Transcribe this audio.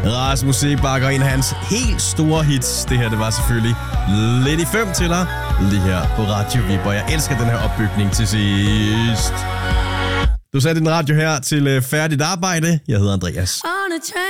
Rasmus Sebakker, en af hans helt store hits. Det her, det var selvfølgelig lidt i 5 til dig, lige her på Radio Vip, og jeg elsker den her opbygning til sidst. Du satte din radio her til færdigt arbejde. Jeg hedder Andreas.